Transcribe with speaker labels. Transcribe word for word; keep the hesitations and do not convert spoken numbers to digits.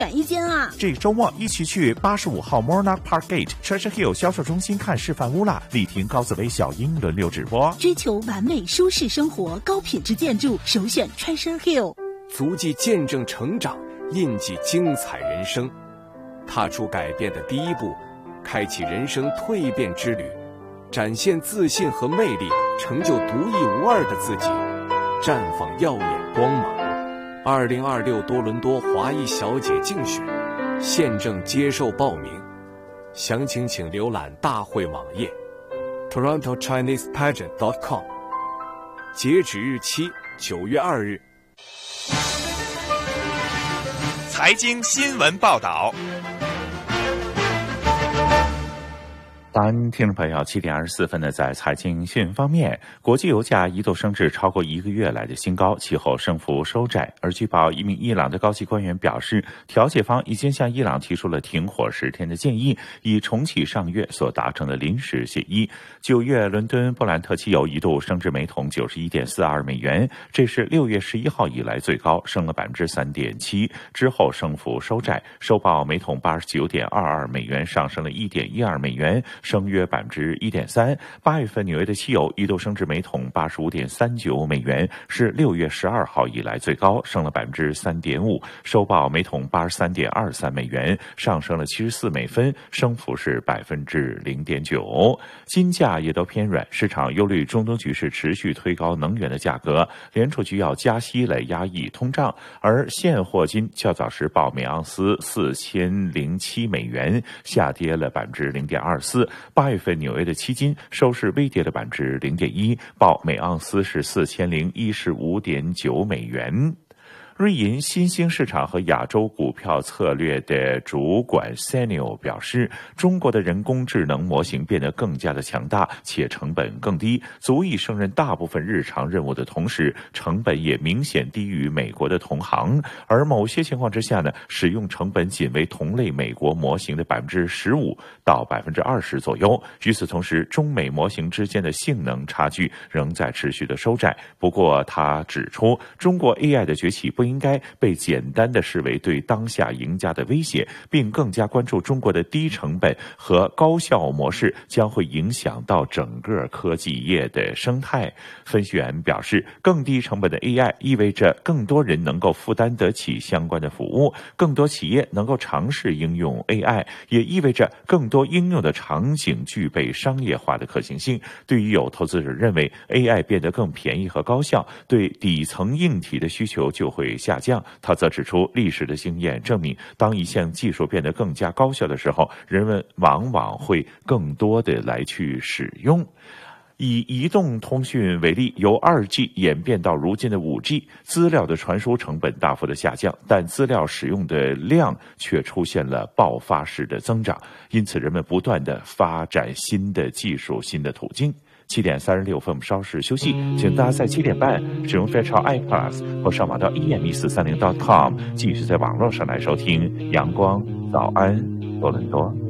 Speaker 1: 选一间啊！
Speaker 2: 这周末一起去八十五号 Monarch Park Gate Treasure Hill 销售中心看示范屋啦！丽婷、高紫薇、小英轮流直播。
Speaker 1: 追求完美舒适生活，高品质建筑，首选 Treasure Hill。
Speaker 3: 足迹见证成长，印记精彩人生。踏出改变的第一步，开启人生蜕变之旅，展现自信和魅力，成就独一无二的自己，绽放耀眼光芒。二零二六多伦多华裔小姐竞选现正接受报名，详情请浏览大会网页 toronto chinese pageant dot com， 截止日期九月二日。
Speaker 2: 财经新闻报道。当听众朋友七点二十四分呢，在财经新闻方面，国际油价一度升至超过一个月来的新高，其后升幅收窄。而据报，一名伊朗的高级官员表示，调解方已经向伊朗提出了停火十天的建议，以重启上月所达成的临时协议。九月，伦敦布兰特汽油一度升至每桶九十一点四二美元，这是六月十一号以来最高，升了百分之三点七。之后升幅收窄，收报每桶八十九点二二美元，上升了一点一二美元。升约百分之一点三。八月份纽约的汽油一度升至每桶八十五点三九美元，是六月十二号以来最高，升了百分之三点五，收报每桶八十三点二三美元，上升了七十四美分，升幅是百分之零点九。金价也都偏软，市场忧虑中东局势持续推高能源的价格，联储局要加息来压抑通胀。而现货金较早时报每盎司四千零七美元，下跌了百分之零点二四。八月份纽约的期金收市微跌了百分之零点一，报每盎司是四千零一十五点九美元。瑞银新兴市场和亚洲股票策略的主管 Samuel 表示，中国的人工智能模型变得更加的强大，且成本更低，足以胜任大部分日常任务的同时，成本也明显低于美国的同行。而某些情况之下呢，使用成本仅为同类美国模型的百分之十五到百分之二十左右。与此同时，中美模型之间的性能差距仍在持续的收窄。不过，他指出，中国 A I 的崛起不应该被简单的视为对当下赢家的威胁，并更加关注中国的低成本和高效模式将会影响到整个科技业的生态。分析员表示，更低成本的 A I 意味着更多人能够负担得起相关的服务，更多企业能够尝试应用 A I， 也意味着更多应用的场景具备商业化的可行性。对于有投资者认为 A I 变得更便宜和高效，对底层硬体的需求就会下降。他则指出，历史的经验证明，当一项技术变得更加高效的时候，人们往往会更多的来去使用。以移动通讯为例，由 二 G 演变到如今的 五 G， 资料的传输成本大幅的下降，但资料使用的量却出现了爆发式的增长，因此人们不断的发展新的技术、新的途径。七点三十六分，我们稍事休息，请大家在七点半使用 Fairchild iPlus 或上网到 e m 一四三零 dot com 继续在网络上来收听阳光早安多伦多。